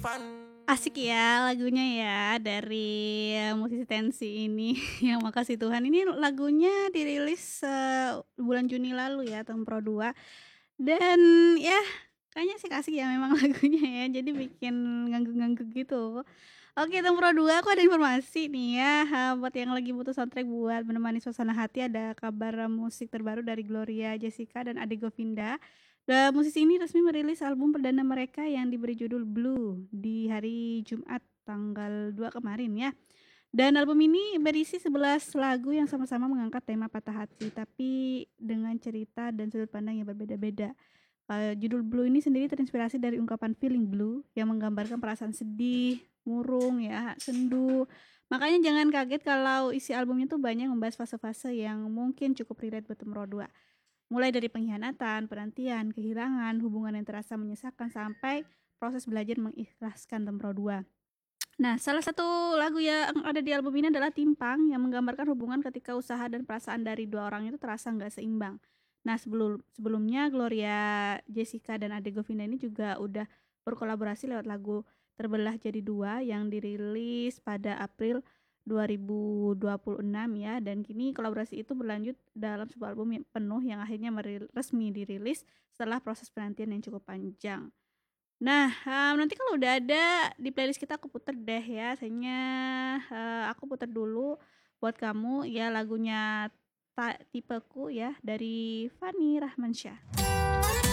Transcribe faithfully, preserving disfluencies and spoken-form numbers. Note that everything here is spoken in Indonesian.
Asik ya lagunya ya dari musisi Tensi ini yang Makasih Tuhan. Ini lagunya dirilis, eee, bulan Juni lalu ya Tempro dua dan ya kayaknya sih asik ya memang lagunya ya, jadi bikin ngangguk-ngangguk gitu. Oke Tempro dua aku ada informasi nih ya, eee, buat yang lagi butuh soundtrack buat menemani suasana hati ada kabar musik terbaru dari Gloria Jessica dan Ade Govinda. Eee, musisi ini resmi merilis album perdana mereka yang diberi judul Blue di hari Jumat tanggal dua kemarin ya. Dan album ini berisi sebelas lagu yang sama-sama mengangkat tema patah hati, tapi dengan cerita dan sudut pandang yang berbeda-beda. Eee, judul Blue ini sendiri terinspirasi dari ungkapan feeling blue yang menggambarkan perasaan sedih, murung ya, sendu. Makanya jangan kaget kalau isi albumnya tuh banyak membahas fase-fase yang mungkin cukup relate buat Tempro dua. Mulai dari pengkhianatan, penantian, kehilangan, hubungan yang terasa menyesakan, sampai proses belajar mengikhlaskan Tempro dua. Nah, salah satu lagu yang ada di album ini adalah Timpang yang menggambarkan hubungan ketika usaha dan perasaan dari dua orang itu terasa nggak seimbang. Nah, sebelum sebelumnya Gloria Jessica dan Ade Govinda ini juga udah berkolaborasi lewat lagu Terbelah Jadi Dua yang dirilis pada April dua ribu dua puluh enam ya, dan kini kolaborasi itu berlanjut dalam sebuah album yang penuh yang akhirnya meril- resmi dirilis setelah proses penantian yang cukup panjang. Nah, mmm, nanti kalau udah ada di playlist kita aku puter deh ya, kayaknya, eee, aku puter dulu buat kamu ya lagunya Ta Tipeku ya dari Fanny Rahmansyah.